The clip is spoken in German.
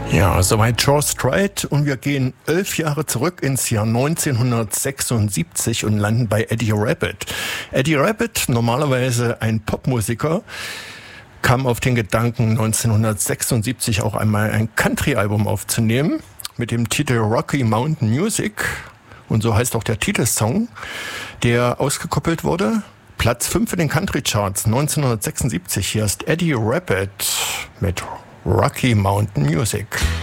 Ja, soweit George Strait und wir gehen 11 Jahre zurück ins Jahr 1976 und landen bei Eddie Rabbitt. Eddie Rabbitt, normalerweise ein Popmusiker, kam auf den Gedanken, 1976 auch einmal ein Country-Album aufzunehmen mit dem Titel Rocky Mountain Music. Und so heißt auch der Titelsong, der ausgekoppelt wurde. Platz 5 in den Country-Charts 1976. Hier ist Eddie Rabbitt mit Rocky Mountain Music.